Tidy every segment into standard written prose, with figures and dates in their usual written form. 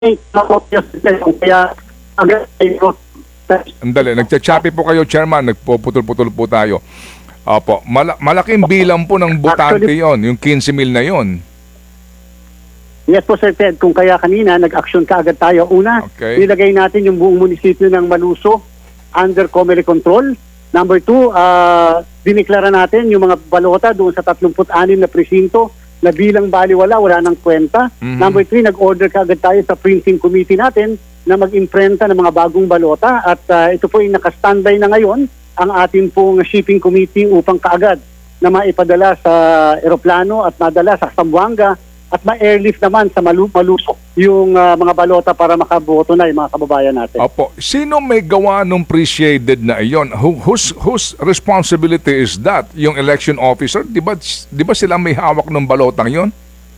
Kaya Andali, nagcha-choppy po kayo, Chairman. Nagpuputol-putol po tayo. Opo, malaking bilang po ng botante yon, yung 15,000 na yon. yes po, Sir Ted. Kung kaya kanina, nag-action ka agad tayo. Una, Okay. nilagay natin yung buong munisipyo ng Maluso under COMELEC control. Number 2, diniklara natin yung mga balota doon sa 36 na presinto na bilang baliwala, wala nang kwenta. Number 3, nag-order ka agad tayo sa printing committee natin na mag-imprenta ng mga bagong balota at ito po ay naka-standby na ngayon ang ating pong shipping committee upang kaagad na maipadala sa eroplano at madala sa Zamboanga at ma-airlift naman sa Maluso yung mga balota para makaboto na yung mga kababayan natin. Opo, sino may gawa nung pre-shaded na iyon? Whose responsibility is that? Yung election officer? Di ba sila may hawak ng balotang yon?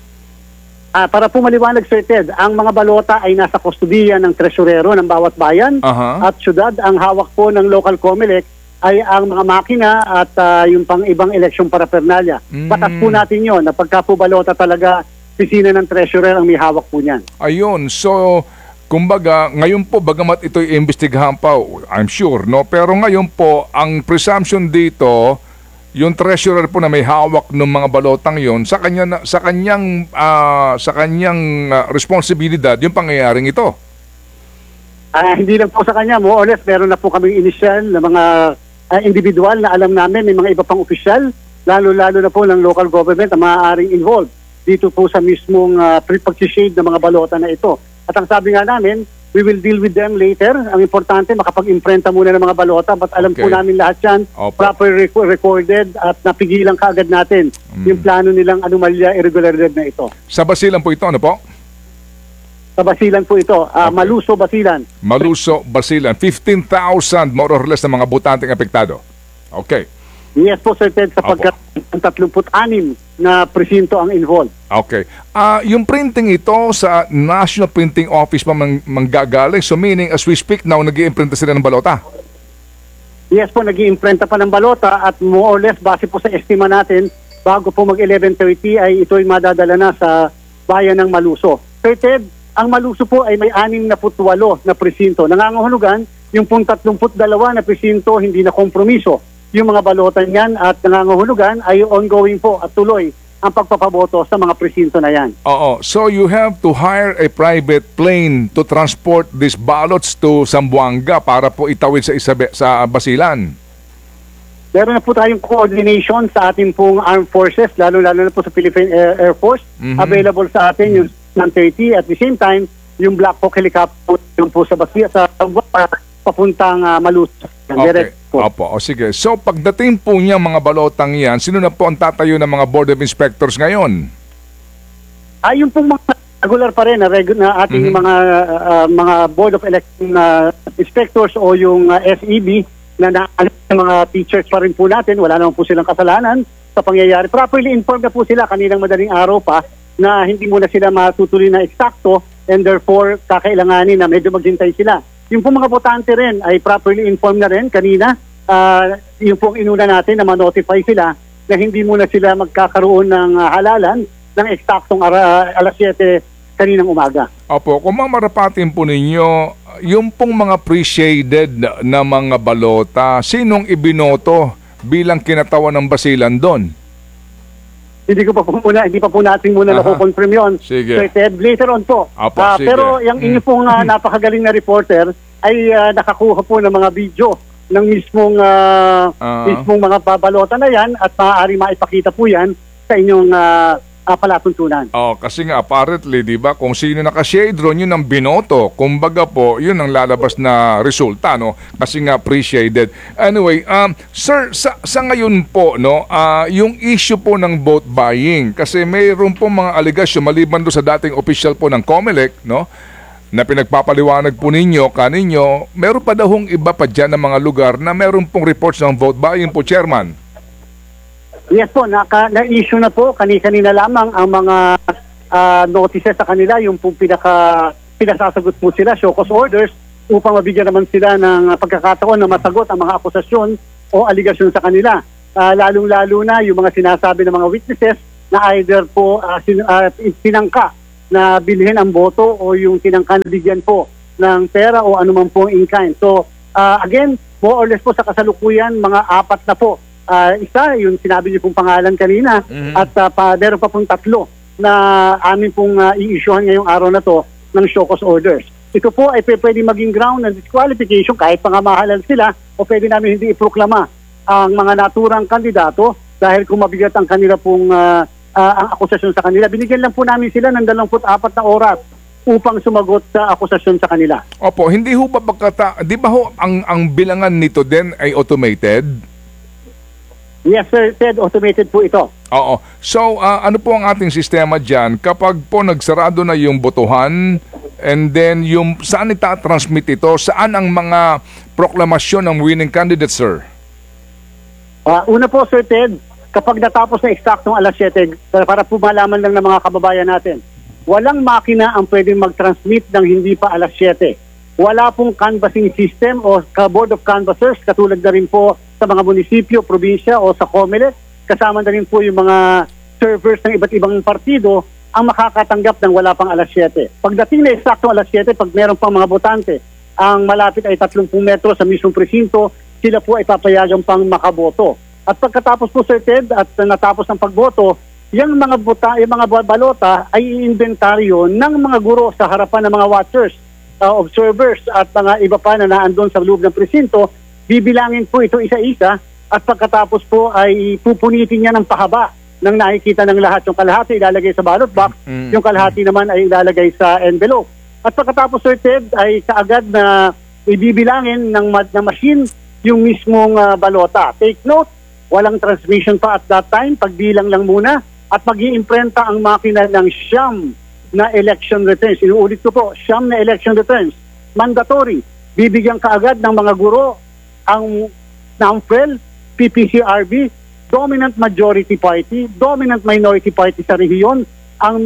Para po maliwanag, Sir Ted, ang mga balota ay nasa kustudiya ng tresurero ng bawat bayan at syudad. Ang hawak po ng local COMELEC ay ang mga makina at yung pang ibang eleksyon paraphernalia. Batas po natin yon na pagka po balota talaga, pisina ng treasurer ang may hawak po niyan. Ayun, so kumbaga, ngayon po, bagamat ito'y imbestigahan pa, I'm sure, no? Pero ngayon po, ang presumption dito, yung treasurer po na may hawak ng mga balotang yon sa kanyang responsibilidad yung pangyayaring ito. Hindi lang po sa kanya, more or less meron na po kaming initial na mga individual na alam namin, may mga iba pang opisyal, lalo-lalo na po ng local government na maaaring involved dito po sa mismong pag-shade ng mga balota na ito. At ang sabi nga namin, we will deal with them later. Ang importante, makapag-imprenta muna ng mga balota. But alam po namin lahat yan, properly recorded at napigilan kaagad natin yung plano nilang anomalya, irregularidad na ito. Sa Basilan po ito, ano po? Sa Basilan po ito. Maluso, Basilan. Maluso, Basilan. 15,000 more or less na mga botanteng apektado. Okay. Yes po, Sir Ted, sapagkat 36 na presinto ang involved. Okay. Yung printing ito sa National Printing Office pa manggagaling. So meaning, as we speak now, nag-i-imprenta sila ng balota? Yes po, nag-i-imprenta pa ng balota at more or less, base po sa estima natin, bago po mag-11:30 ay ito'y madadala na sa bayan ng Maluso. Sir Ted, ang Maluso po ay may 68 na presinto. Nangangahulugan, yung pong 32 na presinto hindi na kompromiso. Yung mga balota niyan at nangangahulugan ay ongoing po at tuloy ang pagpapaboto sa mga presinto na yan. Oo. So you have to hire a private plane to transport these ballots to Zamboanga para po itawid sa Basilan. Meron na po tayong coordination sa ating pong armed forces, lalo-lalo na po sa Philippine Air Force. Available sa atin yung 130 at the same time, yung Black Hawk helicopter yung po sa Basilan, sa Zamboanga, papuntang Maluso. Okay. Opo. O sige. So pagdating po niya mga balotang yan, sino na po ang tatayo ng mga Board of Inspectors ngayon? Yung pong mga regular pa rin na ating mga Board of Election Inspectors o yung SEB na mga teachers pa rin po natin. Wala naman po silang kasalanan sa pangyayari. Properly informed na po sila kaninang madaling araw pa na hindi muna sila matutuloy na eksakto and therefore kakailanganin na medyo maghintay sila. Yung pong mga botante rin ay properly informed na rin kanina. Yung pong inuna natin na ma-notify sila na hindi muna sila magkakaroon ng halalan ng eksaktong alas 7 kaninang umaga. Opo, kung mamarapatin po ninyo, yung pong mga pre-shaded na mga balota, sinong ibinoto bilang kinatawan ng Basilan doon? Hindi pa po natin muna nako-confirm yun. Sige. Later on po. Pero yung inyo pong napakagaling na reporter ay nakakuha po ng mga video ng mismong mga balota na yan at maaari maipakita po yan sa inyong palatuntunan. Kasi nga apparently, di ba, kung sino naka-shade ron, yun ang binoto. Kumbaga po, yun ang lalabas na resulta, no? Kasi nga pre-shaded. Anyway, sir, sa ngayon po, no, yung issue po ng vote buying, kasi mayroon po mga aligasyon maliban do sa dating official po ng COMELEC, no, na pinagpapaliwanag po kaninyo, meron pa daw iba pa dyan ng mga lugar na meron pong reports ng vote buying po, Chairman. Yes po, na-issue na po kanina lamang ang mga notices sa kanila, yung pong pinasasagot po sila, show cause orders, upang mabigyan naman sila ng pagkakataon na masagot ang mga akusasyon o aligasyon sa kanila. Lalong-lalo na yung mga sinasabi ng mga witnesses na either po sinangka na bilhin ang boto o yung tinangkan bigyan po ng pera o anuman pong in-kind. So, again, more or less po sa kasalukuyan, mga 4 na po. Isa, yung sinabi niyo pong pangalan kanina, at meron pa pong 3 na amin pong i-issuehan ngayong araw na to ng show cause orders. Ito po ay pwede maging ground ng disqualification kahit pangamahalan sila o pwede namin hindi iproklama ang mga naturang kandidato dahil kung mabigat ang kanila pong ang akusasyon sa kanila. Binigyan lang po namin sila ng 24 na oras upang sumagot sa akusasyon sa kanila. Opo, hindi ho ba di ba ho ang bilangan nito din ay automated? Yes, sir. Ted, automated po ito. Oo. So, ano po ang ating sistema dyan? Kapag po nagsarado na yung botohan, and then yung saan itatransmit ito? Saan ang mga proklamasyon ng winning candidate, sir? Una po, Sir Ted, kapag natapos na eksaktong alas 7, para po malaman lang ng mga kababayan natin, walang makina ang pwedeng mag-transmit ng hindi pa alas 7. Wala pong canvassing system o board of canvassers, katulad na rin po sa mga munisipyo, probinsya o sa COMELEC. Kasama na rin po yung mga servers ng iba't ibang partido ang makakatanggap ng wala pang alas 7. Pagdating na eksaktong alas 7, pag meron pang mga botante, ang malapit ay 30 metro sa mismong presinto, sila po ay papayagan pang makaboto. At pagkatapos po, Sir Ted, at natapos ang pagboto, yung mga balota ay i-inventaryo ng mga guro sa harapan ng mga watchers, observers at mga iba pa na naandun sa loob ng presinto. Bibilangin po ito isa-isa at pagkatapos po ay pupunitin niya ng pahaba nang nakikita ng lahat. Yung kalahati ilalagay sa ballot box, yung kalahati naman ay ilalagay sa envelope. At pagkatapos, Sir Ted, ay kaagad na ibibilangin ng machine yung mismong balota. Take note, walang transmission pa at that time, pagbilang lang muna at mag-iimprenta ang makina ng siyam na election returns. Inuulit ko po, siyam na election returns. Mandatory. Bibigyan kaagad ng mga guro ang NAMFREL, PPCRB, dominant majority party, dominant minority party sa rehiyon. Ang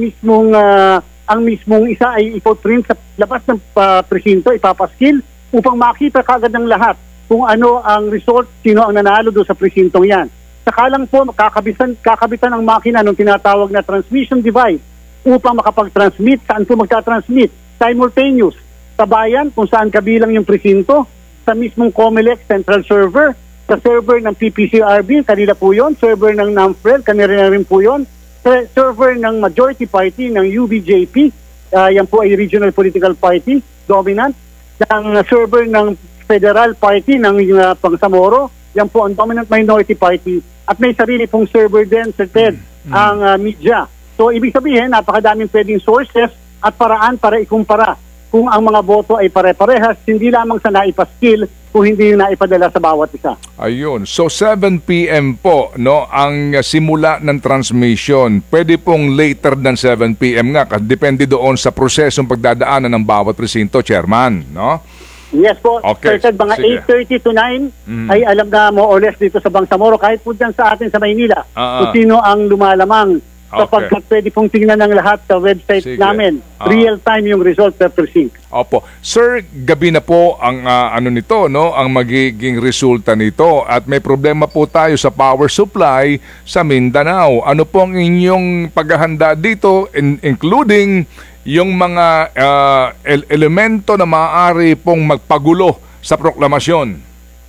mismong isa ay ipoprint sa labas ng presinto, ipapaskil upang makita kaagad ng lahat kung ano ang result, sino ang nanalo doon sa presintong yan. Sakalang po kakabitan ang makina ng tinatawag na transmission device upang makapag-transmit. Saan po magta-transmit? Simultaneous. Sa bayan, kung saan kabilang yung presinto, sa mismong COMELEC central server, sa server ng PPCRB, kanila po yun, server ng NAMFREL, kanila rin po yun, sa server ng majority party ng UBJP, yan po ay regional political party, dominant, ng server ng federal party ng Pangsamoro, yan po ang dominant minority party, at may sarili pong server din sa TED, ang media. So, ibig sabihin, napakadaming pwedeng sources at paraan para ikumpara kung ang mga boto ay pare-parehas, hindi lamang sa naipaskil, kung hindi naipadala sa bawat isa. Ayun. So 7 p.m. po, no, ang simula ng transmission. Pwede pong later than 7 p.m. nga, kasi depende doon sa prosesong pagdadaanan ng bawat presinto, Chairman, no? Yes po. Okay. Sir, mga Sige. 8:30 to 9 ay alam na more or less dito sa Bangsamoro, kahit po dyan sa atin sa Maynila, kung sino ang lumalamang. Sapagkat pwede pong tingnan ng lahat sa website namin. Real-time yung result per precinct. Opo. Sir, gabi na po ang ano nito, no? Ang magiging resulta nito. At may problema po tayo sa power supply sa Mindanao. Ano po ang inyong paghahanda dito, including yung mga elemento na maaari pong magpagulo sa proklamasyon?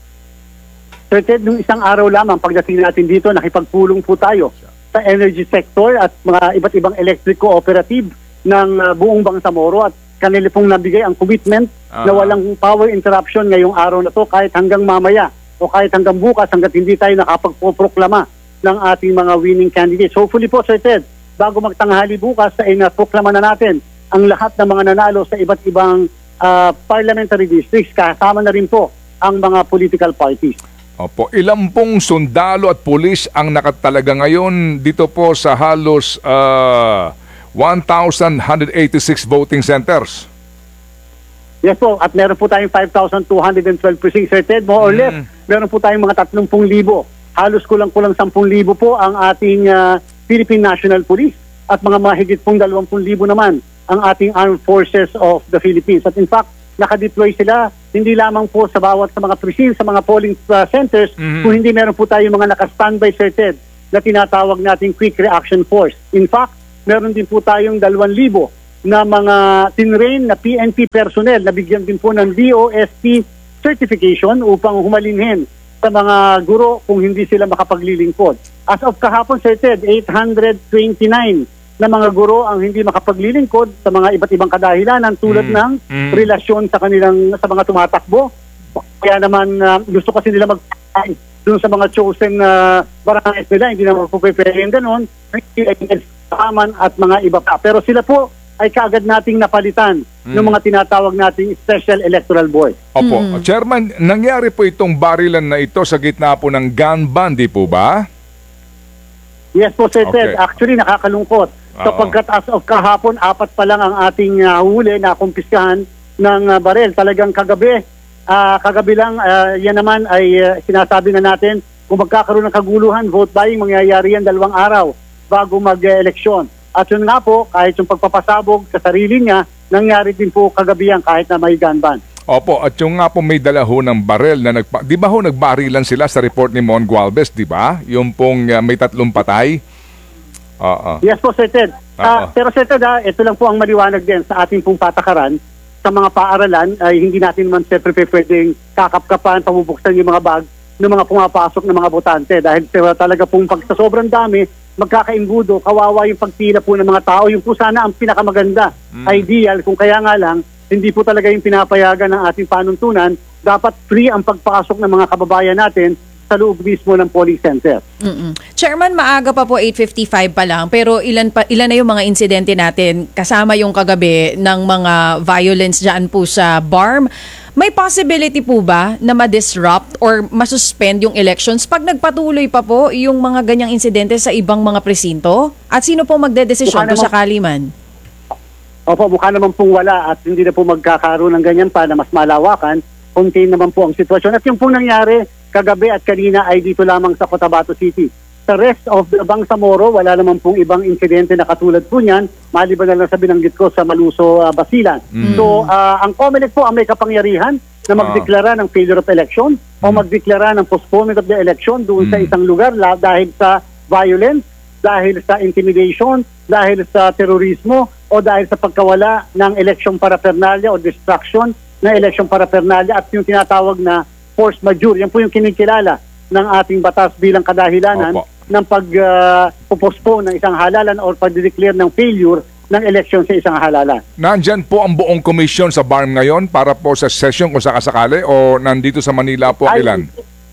Sir Ted, nung isang araw lamang pagdating natin dito, nakipagpulong po tayo sa energy sector at mga iba't ibang electric cooperative ng buong Bangsamoro at kanila pong nabigay ang commitment na walang power interruption ngayong araw na to kahit hanggang mamaya o kahit hanggang bukas hanggat hindi tayo nakapagpoproklama ng ating mga winning candidates. Hopefully po, Sir Ted, bago magtanghali bukas ay naproklama na natin ang lahat ng mga nanalo sa iba't ibang parliamentary districts, kasama na rin po ang mga political parties. Opo, ilang pong sundalo at pulis ang nakatalaga ngayon dito po sa halos 1,186 voting centers? Yes po, at meron po tayong 5,212 precincts, Sir Ted. More or less, meron po tayong mga 30,000. Halos kulang-kulang 10,000 po ang ating Philippine National Police at mga mahigit pong 20,000 naman ang ating Armed Forces of the Philippines. At in fact, nakadeploy sila hindi lamang po sa bawat sa mga precincts, sa mga polling centers, kung hindi meron po tayo mga naka-standby, Sir Ted, na tinatawag nating Quick Reaction Force. In fact, meron din po tayong 2,000 na mga tinrain na PNP personnel na bigyan din po ng DOST certification upang humalinhin sa mga guro kung hindi sila makapaglilingkod. As of kahapon, Sir Ted, 829 na mga guro ang hindi makapaglilingkod sa mga iba't ibang kadahilanan tulad ng relasyon sa mga tumatakbo. Kaya naman gusto kasi nila doon sa mga chosen na barangays nila, hindi naman po prepare yung ganun, at mga iba pa. Pero sila po ay kaagad nating napalitan ng mga tinatawag nating Special Electoral Board. Opo. Chairman, nangyari po itong barilan na ito sa gitna po ng gun ban, di po ba? Yes po, Sir Okay. Ted. Actually, nakakalungkot. Sapagkat as of kahapon, 4 pa lang ang ating huli na kumpiskahan ng barel. Talagang kagabi lang, yan naman ay sinasabi na natin, kung magkakaroon ng kaguluhan, vote buying, mangyayari yan 2 araw bago mag-eleksyon. At yun nga po, kahit yung pagpapasabog sa sarili niya, nangyari din po kagabi yan kahit na may gun ban. Opo, at yung nga po may dala ho ng barel na di ba ho nagbarilan sila sa report ni Mon Gualvez, di ba? Yung pong may 3 patay. Yes po, Sir Ted. Pero Sir Ted, ito lang po ang maliwanag din sa ating pong patakaran. Sa mga paaralan, ay hindi natin naman siyempre pwedeng kakapkapan, pamubuksan yung mga bag ng mga pumapasok ng mga botante. Dahil talaga pong pag sa sobrang dami, magkakaimbudo, kawawa yung pagpila po ng mga tao. Yung po sana ang pinakamaganda, ideal, kung kaya nga lang, hindi po talaga yung pinapayagan ng ating panuntunan. Dapat free ang pagpasok ng mga kababayan natin sa loob mismo ng polling center. Chairman, maaga pa po, 8:55 pa lang, pero ilan na yung mga insidente natin kasama yung kagabi ng mga violence dyan po sa BARM. May possibility po ba na ma-disrupt or masuspend yung elections pag nagpatuloy pa po yung mga ganyang insidente sa ibang mga presinto? At sino po magdedesisyon kung sakali man? Opo, mukha naman pong wala at hindi na po magkakaroon ng ganyan pa na mas malawakan. Contain naman po ang sitwasyon. At yung pong nangyari kagabi at kanina ay dito lamang sa Cotabato City. Sa rest of the Bangsamoro, wala naman pong ibang insidente na katulad po niyan, maliban na lang sa binanggit ko sa Maluso, Basilan. So, ang COMELEC po ang may kapangyarihan na magdeklara ng failure of election o magdeklara ng postponement of the election doon sa isang lugar dahil sa violence, dahil sa intimidation, dahil sa terorismo, o dahil sa pagkawala ng election paraphernalia o distraction ng election paraphernalia at yung tinatawag na force majeure. Yan po yung kinikilala ng ating batas bilang kadahilanan ng pag-postpone ng isang halalan or pag-declare ng failure ng election sa isang halalan. Nandyan po ang buong komisyon sa BARM ngayon para po sa session kung sakasakali o nandito sa Manila po ilan?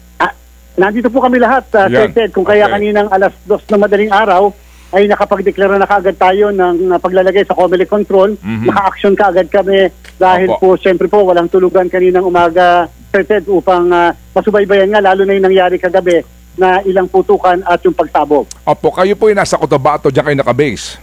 Nandito po kami lahat, Sir Ted. Kung kaya kaninang 2:00 na madaling araw, ay nakapagdeklara na kaagad tayo ng paglalagay sa COMELEC control. Naka-action kaagad kami dahil po, siyempre po, walang tulugan kaninang umaga, Sir Ted, upang masubaybayan nga, lalo na yung nangyari kagabi na ilang putukan at yung pagsabog. Opo, kayo po yung nasa Cotabato, dyan kayo nakabase.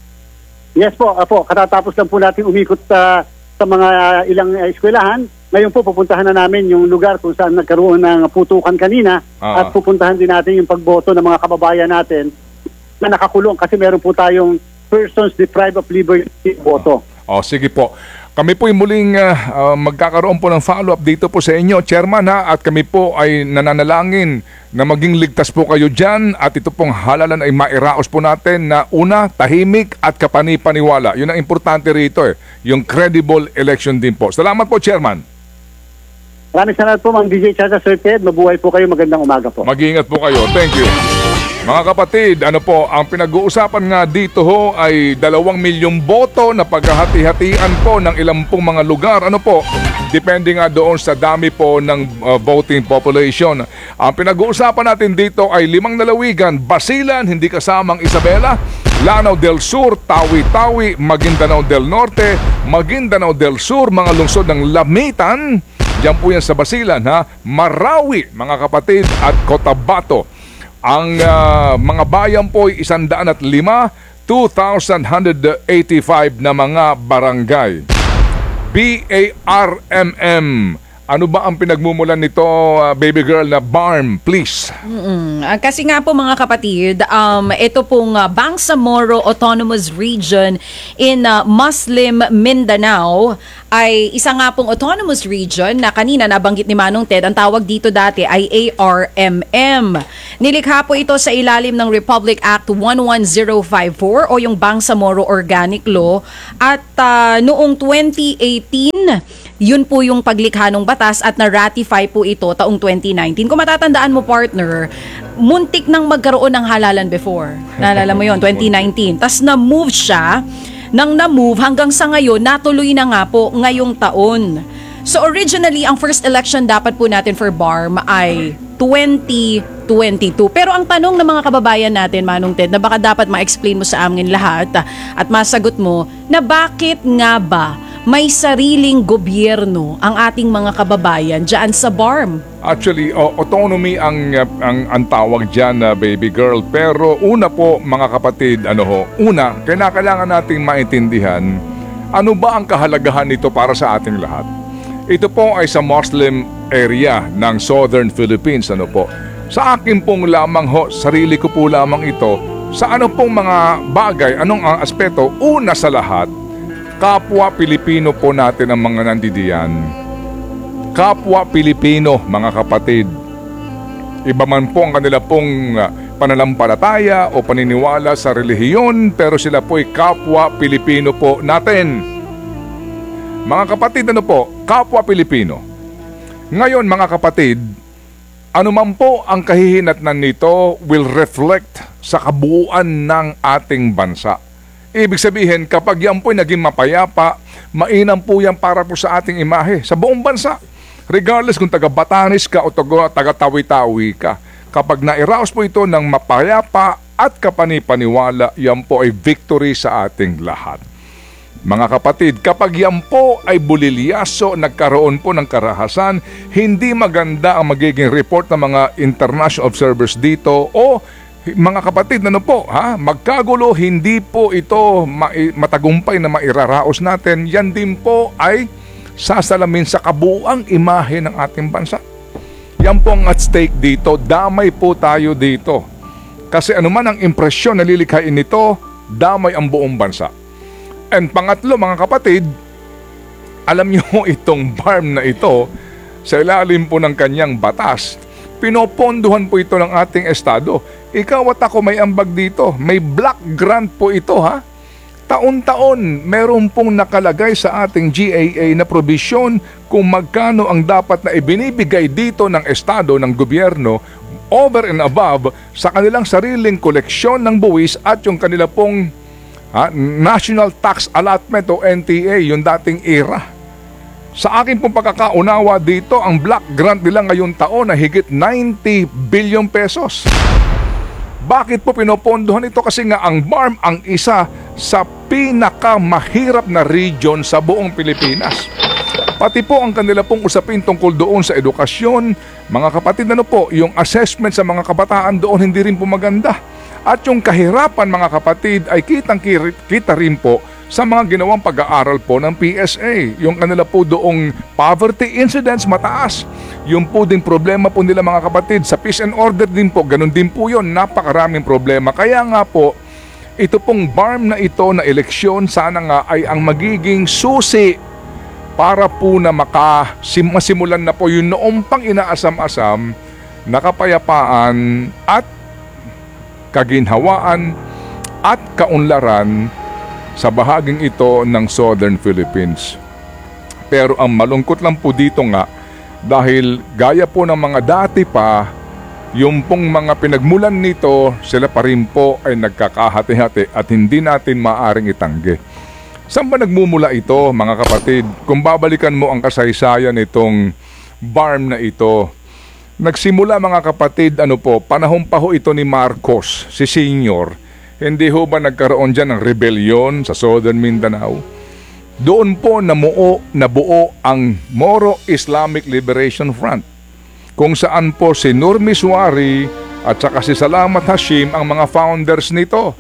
Yes po, katatapos lang po natin umikot sa mga ilang eskwelahan. Ngayon po, pupuntahan na namin yung lugar kung saan nagkaroon ng putukan kanina at pupuntahan din natin yung pagboto ng mga kababayan natin na nakakulong kasi meron po tayong persons deprived of liberty boto. Sige po. Kami po muling magkakaroon po ng follow-up dito po sa inyo, Chairman, at kami po ay nananalangin na maging ligtas po kayo dyan at ito pong halalan ay mairaos po natin na una, tahimik at kapani-paniwala. Yun ang importante rito yung credible election din po. Salamat po, Chairman. Maraming salamat po, Mang DJ Chacha, Sir Ted. Mabuhay po kayo, magandang umaga po. Mag-iingat po kayo. Thank you. Mga kapatid, ang pinag-uusapan nga dito ho ay 2 milyong boto na paghahati-hatian po ng ilang pong mga lugar. Depende nga doon sa dami po ng voting population. Ang pinag-uusapan natin dito ay 5 lalawigan, Basilan, hindi kasamang Isabela, Lanao del Sur, Tawi-Tawi, Maguindanao del Norte, Maguindanao del Sur, mga lungsod ng Lamitan, diyan po yan sa Basilan, Marawi, mga kapatid, at Cotabato. Ang mga bayan po ay 105, 2,185 na mga barangay. BARMM Ano ba ang pinagmumulan nito, baby girl, na BARM, please? Kasi nga po mga kapatid, ito pong Bangsamoro Autonomous Region in Muslim Mindanao ay isa nga pong autonomous region na kanina nabanggit ni Manong Ted, ang tawag dito dati ay ARMM. Nilikha po ito sa ilalim ng Republic Act 11054 o yung Bangsamoro Organic Law at noong 2018, yun po yung paglikha ng batas at na-ratify po ito taong 2019. Kung matatandaan mo, partner, muntik nang magkaroon ng halalan before. Naalala mo yun, 2019. Tas na-move siya. Nang na-move hanggang sa ngayon, natuloy na nga po ngayong taon. So originally, ang first election dapat po natin for BARM ay 2022. Pero ang tanong ng mga kababayan natin, Manong Ted, na baka dapat ma-explain mo sa amin lahat at masagot mo, na bakit nga ba may sariling gobyerno ang ating mga kababayan dyan sa BARM? Actually, autonomy ang tawag dyan, baby girl. Pero una po, mga kapatid, una, kailangan nating maintindihan ano ba ang kahalagahan nito para sa ating lahat. Ito po ay sa Muslim area ng Southern Philippines. Sa akin pong lamang sarili ko po lamang ito, sa ano pong mga bagay, anong ang aspeto, una sa lahat, kapwa Pilipino po natin ang mga nandidiyan. Kapwa Pilipino, mga kapatid. Iba man po ang kanila pong pananampalataya o paniniwala sa relihiyon, pero sila po ay kapwa Pilipino po natin. Mga kapatid, kapwa Pilipino. Ngayon, mga kapatid, anuman po ang kahihinatnan nito will reflect sa kabuuan ng ating bansa. Ibig sabihin, kapag yan po'y naging mapayapa, mainam po yan para po sa ating imahe sa buong bansa. Regardless kung taga Batanes ka o taga Tawi-Tawi ka. Kapag nairaos po ito ng mapayapa at kapanipaniwala, yan po ay victory sa ating lahat. Mga kapatid, kapag yan po ay bulilyaso, nagkaroon po ng karahasan, hindi maganda ang magiging report ng mga international observers dito o mga kapatid, magkagulo, hindi po ito matagumpay na mairaraos natin. Yan din po ay sasalamin sa kabuuang imahe ng ating bansa. Yan po ang at stake dito. Damay po tayo dito. Kasi anuman ang impresyon na lilikhain nito, damay ang buong bansa. And pangatlo, mga kapatid, alam niyo itong BARM na ito, sa ilalim po ng kanyang batas, pinopondohan po ito ng ating estado. Ikaw at ako may ambag dito. May block grant po ito, Taon-taon, meron pong nakalagay sa ating GAA na probisyon kung magkano ang dapat na ibinibigay dito ng estado, ng gobyerno, over and above sa kanilang sariling koleksyon ng buwis at yung kanila pong National Tax Allotment o NTA, yung dating era. Sa akin pong pagkakaunawa dito, ang block grant nila ngayong taon na higit 90 billion pesos. Bakit po pinopondohan ito? Kasi nga ang BARM ang isa sa pinakamahirap na region sa buong Pilipinas. Pati po ang kanila pong usapin tungkol doon sa edukasyon, mga kapatid, yung assessment sa mga kabataan doon hindi rin po maganda. At yung kahirapan, mga kapatid, ay kita rin po sa mga ginawang pag-aaral po ng PSA. Yung kanila po doong poverty incidence mataas. Yung po din problema po nila, mga kapatid, sa peace and order din po, ganun din po yun, napakaraming problema. Kaya nga po, ito pong BARM na ito na eleksyon, sana nga ay ang magiging susi para po na masimulan na po yung noong pang inaasam-asam na kapayapaan at kaginhawaan at kaunlaran sa bahaging ito ng Southern Philippines. Pero ang malungkot lang po dito nga, dahil gaya po ng mga dati pa, yung pong mga pinagmulan nito, sila pa rin po ay nagkakahati-hati at hindi natin maaring itanggi. Saan ba nagmumula ito, mga kapatid? Kung babalikan mo ang kasaysayan nitong BARM na ito, nagsimula, mga kapatid, panahon pa ho ito ni Marcos, si Senior. Hindi ho ba nagkaroon dyan ng rebellion sa Southern Mindanao? Doon po nabuo ang Moro Islamic Liberation Front, kung saan po si Nur Miswari at saka si Salamat Hashim ang mga founders nito.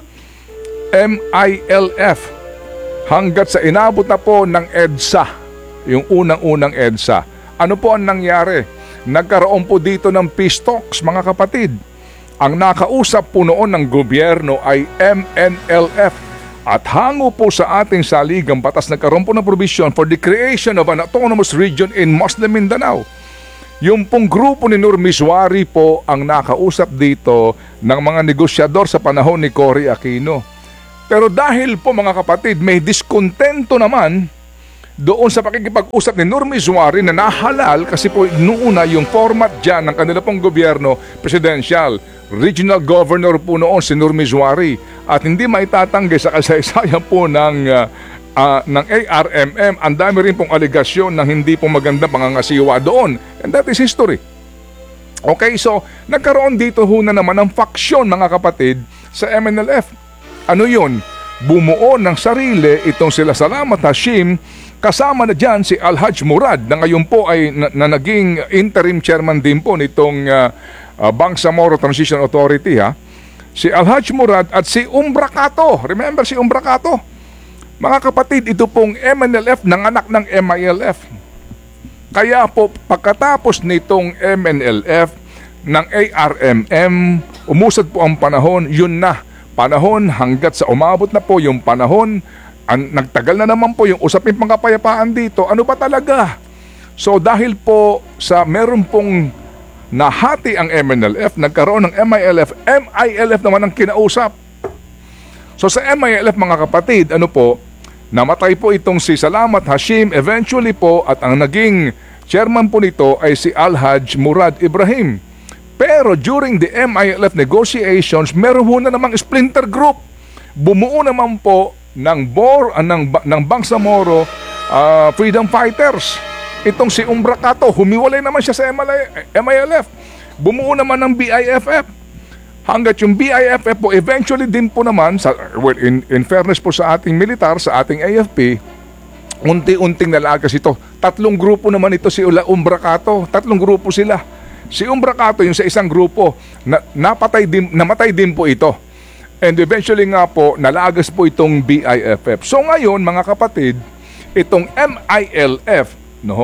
MILF, hanggat sa inabot na po ng EDSA, yung unang-unang EDSA, Ano po ang nangyari? Nagkaroon po dito ng peace talks, mga kapatid. Ang nakausap po noon ng gobyerno ay MNLF at hango po sa ating saligang batas nagkaroon po ng provision for the creation of an autonomous region in Muslim Mindanao. Yung pong grupo ni Nur Miswari po ang nakausap dito ng mga negosyador sa panahon ni Cory Aquino. Pero dahil po mga kapatid may diskontento naman doon sa pakikipag-usap ni Nur Miswari na nahalal kasi po noona yung format dyan ng kanila pong gobyerno, presidential, regional governor po noon si Nur Miswari at hindi maitatanggi sa kasaysayan po ng ARMM. Ang dami rin pong aligasyon ng hindi po maganda pangangasiwa doon, and that is history. Okay, so nagkaroon dito ho na naman ng faksyon mga kapatid sa MNLF. Ano yun? Bumuo ng sarili itong sila Salamat Hashim. Kasama na dyan si Al-Haj Murad na ngayon po ay na naging interim chairman din po nitong Bangsamoro Transition Authority. Si Al-Haj Murad at si Umbracato. Remember si Umbracato? Mga kapatid, ito pong MNLF ng anak ng MILF. Kaya po pagkatapos nitong MNLF ng ARMM, umusad po ang panahon, yun na. Panahon hanggat sa umabot na po yung panahon. Nagtagal na naman po yung usapin pangkapayapaan dito. Ano ba talaga? So dahil po sa meron pong nahati ang MNLF, nagkaroon ng MILF. MILF naman ang kinausap. So sa MILF mga kapatid, ano po, namatay po itong si Salamat Hashim eventually po at ang naging chairman po nito ay si Al-Haj Murad Ibrahim. Pero during the MILF negotiations, meron ho na namang splinter group. Bumuo naman po ng Bangsamoro Freedom Fighters. Itong si Umbracato, humiwalay naman siya sa MILF. Bumuo naman ng BIFF. Hanggat yung BIFF po, eventually din po naman, in fairness po sa ating militar, sa ating AFP, unti-unting nalagas ito. 3 grupo naman ito si Umbracato. 3 grupo sila. Si Umbracato, yung sa isang grupo, namatay din po ito. And eventually nga po, nalagas po itong BIFF. So ngayon, mga kapatid, itong MILF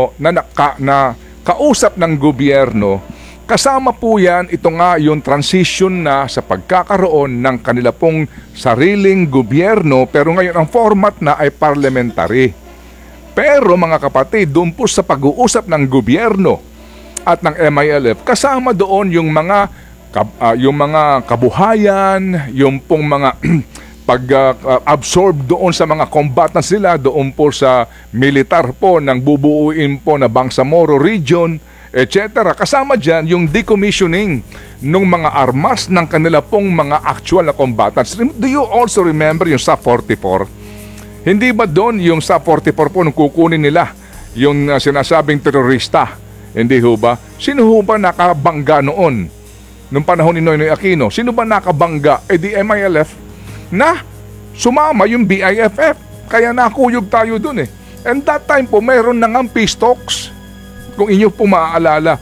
na kausap ng gobyerno, kasama po yan, ito nga yung transition na sa pagkakaroon ng kanila pong sariling gobyerno, pero ngayon ang format na ay parliamentary. Pero mga kapatid, doon po sa pag-uusap ng gobyerno at ng MILF, kasama doon yung mga kabuhayan, yung pong mga pag-absorb doon sa mga combatants nila, doon po sa militar po ng bubuuin po na Bangsamoro region, etc. Kasama dyan yung decommissioning ng mga armas ng kanila pong mga actual na combatants. Do you also remember yung SAP-44? Hindi ba doon yung SAP-44 po nung kukunin nila yung sinasabing terorista? Hindi ho ba? Sino ho ba nakabangga noon? Nung panahon ni Noynoy Aquino, sino ba nakabangga? Di MILF na sumama yung BIFF. Kaya nakuyog tayo dun eh. And that time po, mayroon na nga peace talks. Kung inyo po maaalala,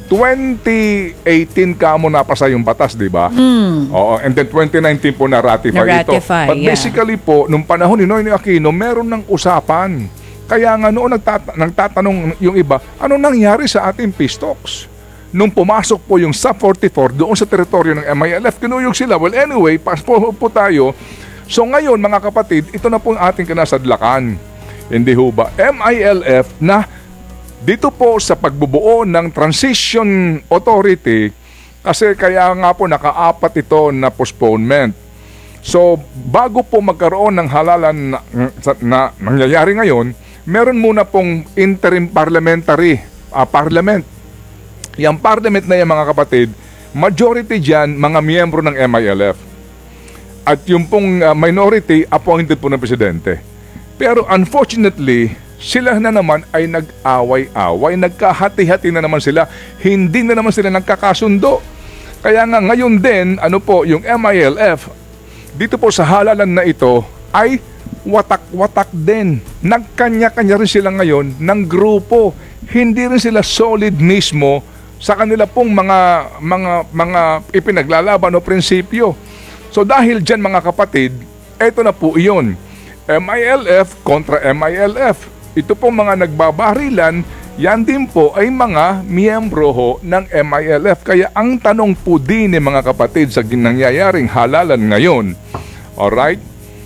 2018 kamo napasa yung batas, di ba? Oo, and then 2019 po na-ratify ito. But basically po, nung panahon ni Noynoy Aquino, meron ng usapan. Kaya nga noon nagtatanong yung iba, ano nangyari sa ating peace talks? Nung pumasok po yung SAP-44 doon sa teritoryo ng MILF, kinuyog sila. Well, anyway, pass po tayo. So ngayon, mga kapatid, ito na po ang ating kinasadlakan. Hindi ho ba? MILF na dito po sa pagbubuo ng Transition Authority, kasi kaya nga po naka-4 ito na postponement. So, bago po magkaroon ng halalan na nangyayari ngayon, meron muna pong interim parliamentary parliament. Yung parliament na yan mga kapatid, majority dyan mga miyembro ng MILF. At yung pong minority, appointed po ng presidente. Pero unfortunately, sila na naman ay nag-away-away, nagkahati-hati na naman sila, hindi na naman sila nagkakasundo. Kaya nga ngayon din, yung MILF, dito po sa halalan na ito, ay watak-watak din. Nagkanya-kanya rin sila ngayon ng grupo. Hindi rin sila solid mismo sa kanila pong mga ipinaglalaban o prinsipyo. So dahil dyan mga kapatid, eto na po iyon. MILF kontra MILF. Ito pong mga nagbabarilan, yan din po ay mga miyembro ho ng MILF. Kaya ang tanong po din ni mga kapatid sa nangyayaring halalan ngayon, alright,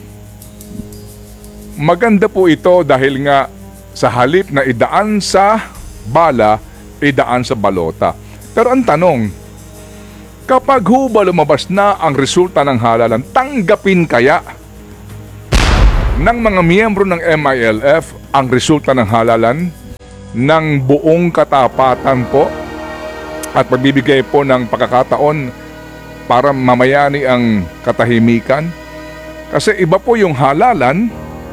maganda po ito dahil nga sa halip na idaan sa bala, idaan sa balota. Pero ang tanong, kapag ho ba lumabas na ang resulta ng halalan, tanggapin kaya ng mga miyembro ng MILF ang resulta ng halalan ng buong katapatan po at pagbibigay po ng pagkakataon para mamayani ang katahimikan? Kasi iba po yung halalan,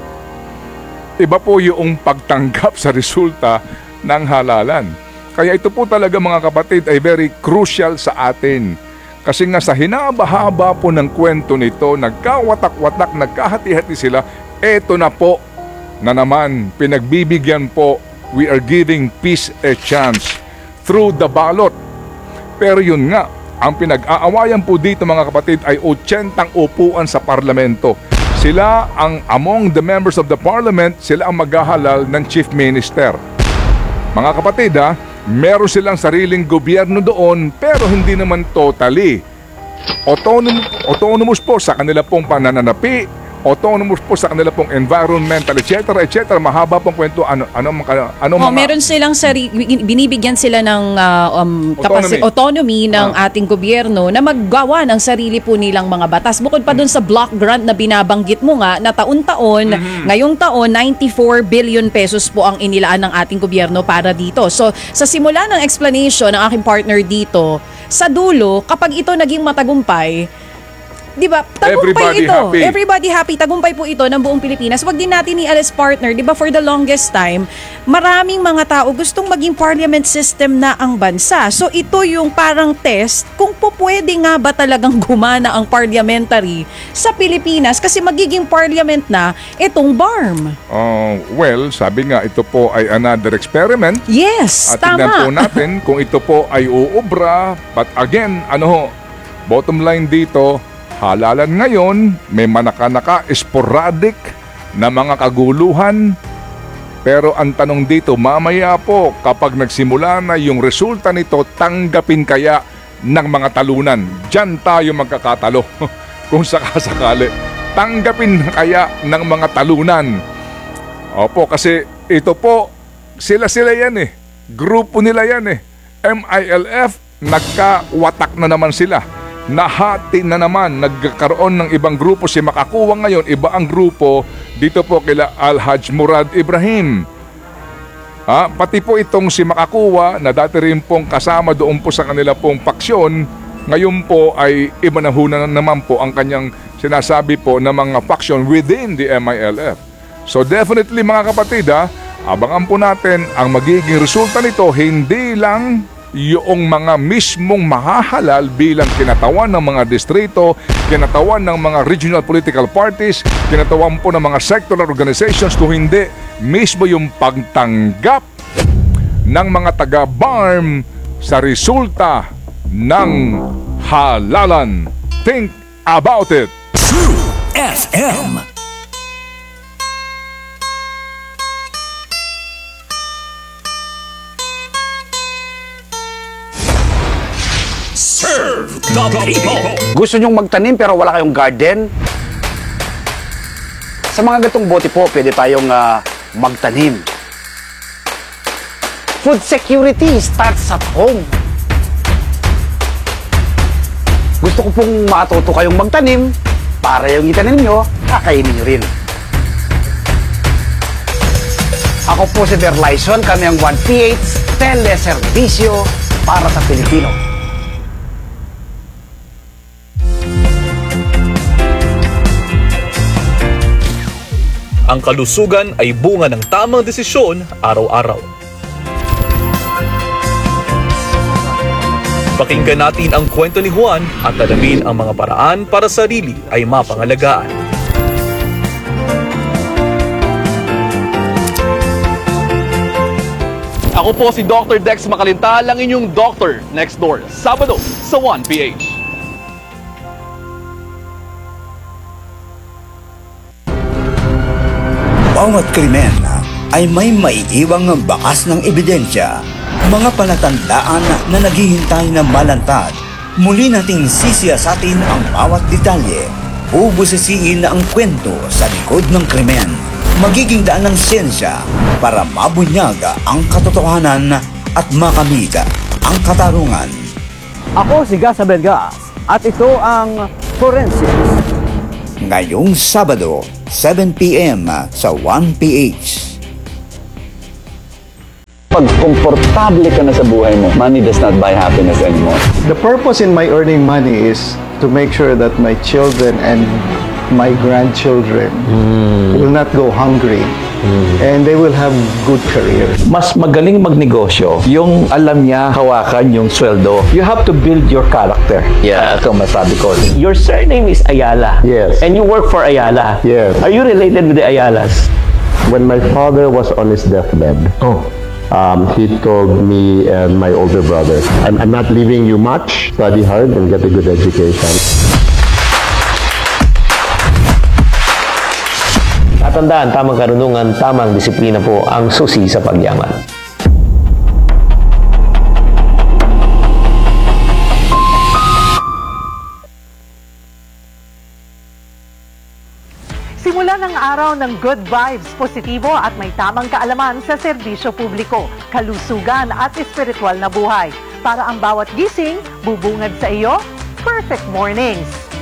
iba po yung pagtanggap sa resulta ng halalan. Kaya ito po talaga mga kapatid ay very crucial sa atin. Kasi nga sa hinaba-haba po ng kwento nito, nagkawatak-watak, nagkahati-hati sila, eto na po na naman, pinagbibigyan po, we are giving peace a chance through the ballot. Pero yun nga, ang pinag-aawayan po dito mga kapatid ay 80 upuan sa parlamento. Sila ang among the members of the parliament, sila ang maghahalal ng chief minister. Mga kapatid meron silang sariling gobyerno doon pero hindi naman totally. Autonomous po sa kanila pong panananapi, autonomous po sa kanila pong environmental, etc. Mahaba pong kwento. Meron silang binibigyan sila ng autonomy ng ating gobyerno na maggawa ng sarili po nilang mga batas. Bukod pa dun sa block grant na binabanggit mo nga na taon-taon, ngayong taon 94 billion pesos po ang inilaan ng ating gobyerno para dito. So sa simula ng explanation ng aking partner dito, sa dulo, kapag ito naging matagumpay, di ba? Tagumpay ito. Happy. Everybody happy. Tagumpay po ito ng buong Pilipinas. Wag din natin i-alis partner. Di ba for the longest time, maraming mga tao gustong maging parliament system na ang bansa. So ito yung parang test kung pwede nga ba talagang gumana ang parliamentary sa Pilipinas kasi magiging parliament na itong BARM. Well, sabi nga ito po ay another experiment. Yes, At tama. tignan po natin kung ito po ay uubra. But again, bottom line dito, halalan ngayon, may manaka-naka, sporadic na mga kaguluhan. Pero ang tanong dito, mamaya po, kapag nagsimula na yung resulta nito, tanggapin kaya ng mga talunan? Diyan tayo magkakatalo. Kung sakasakali, tanggapin kaya ng mga talunan? Opo, kasi ito po, sila yan Grupo nila yan MILF, nagkawatak na naman sila. Nahati na naman, nagkaroon ng ibang grupo. Si Makakuwa ngayon, iba ang grupo dito po kila Al-Haj Murad Ibrahim. Pati po itong si Makakuwa na dati rin pong kasama doon po sa kanila pong paksyon, ngayon po ay iba na naman po ang kanyang sinasabi po na mga faction within the MILF. So definitely mga kapatid, abangan po natin ang magiging resulta nito, hindi lang yung mga mismong mahahalal bilang kinatawan ng mga distrito, kinatawan ng mga regional political parties, kinatawan po ng mga sectoral organizations, kung hindi mismo yung pagtanggap ng mga taga-BARM sa resulta ng halalan. Think about it. True FM. Serve the people. Gusto nyong magtanim pero wala kayong garden? Sa mga gatong bote po, pwede tayong magtanim. Food security starts at home. Gusto ko pong matuto kayong magtanim para yung itanim nyo, kakainin nyo rin. Ako po si Verlaison, kami ang 1PH Teleservisyo para sa Pilipino. Ang kalusugan ay bunga ng tamang desisyon araw-araw. Pakinggan natin ang kwento ni Juan at alamin ang mga paraan para sarili ay mapangalagaan. Ako po si Dr. Dex Makalintal, ang inyong doctor next door, Sabado sa 1PH. Bawat krimen ay may maiiwang bakas ng ebidensya, mga palatandaan na naghihintay na malantad. Muli nating sisiyasatin ang bawat detalye, bubusisiin ang kwento sa likod ng krimen. Magiging daan ng siyensya para mabunyag ang katotohanan at makamit ang katarungan. Ako si Gas Abelgas at ito ang Forensics. Ngayong Sabado, 7 p.m. sa 1PH. Pag komportable ka na sa buhay mo, money does not buy happiness anymore. The purpose in my earning money is to make sure that my children and my grandchildren will not go hungry and they will have good careers. Mas magaling magnegosyo yung alam niya hawakan yung sweldo. You have to build your character. Yeah. Ito masabi ko. Your surname is Ayala. Yes. And you work for Ayala. Yes. Are you related with the Ayalas? When my father was on his deathbed, he told me and my older brother, I'm not leaving you much. Study hard and get a good education. Tatandaan, tamang karunungan, tamang disiplina po ang susi sa pagyaman. Simula ng araw ng good vibes, positibo at may tamang kaalaman sa serbisyo publiko, kalusugan at espiritual na buhay. Para ang bawat gising, bubungad sa iyo, perfect mornings.